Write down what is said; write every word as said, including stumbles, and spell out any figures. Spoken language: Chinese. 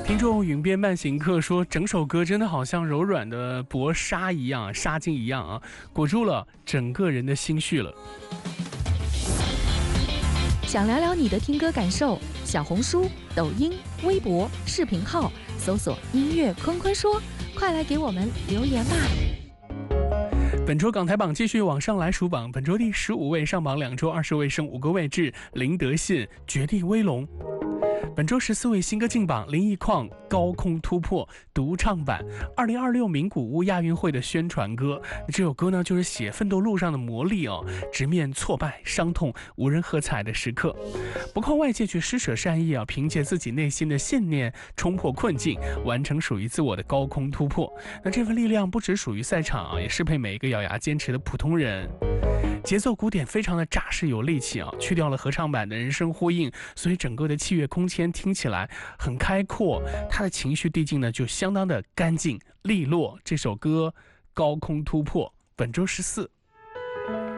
听众云边慢行客说，整首歌真的好像柔软的薄纱一样，纱巾一样啊，裹住了整个人的心绪了。 想聊聊你的听歌感受？小红书、抖音、微博、视频号搜索“音乐坤坤说”，快来给我们留言吧。 本周港台榜继续往上来数榜，本周第十五位上榜两周二十位升五个位置，林德信《绝地威龙》。本周十四位新歌进榜，林奕匡《高空突破》独唱版，二零二六名古屋亚运会的宣传歌。这首歌呢，就是写奋斗路上的磨砺哦，直面挫败、伤痛、无人喝彩的时刻，不靠外界去施舍善意啊，凭借自己内心的信念冲破困境，完成属于自我的高空突破。那这份力量不只属于赛场啊，也适配每一个咬牙坚持的普通人。节奏鼓点非常的扎实有力气啊，去掉了合唱版的人声呼应，所以整个的器乐空间听起来很开阔，它的情绪递进呢就相当的干净利落。这首歌高空突破，本周十四。